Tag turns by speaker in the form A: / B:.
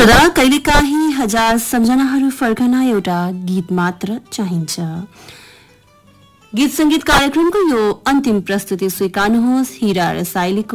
A: श्रोता, कहिलेकाहीँ हजार सम्झनाहरू फर्कन एउटा गीत मात्र चाहिन्छ। गीत संगीत कार्यक्रमको यो अन्तिम प्रस्तुति स्वीकार्नुहोस् हिरा रसाइलीको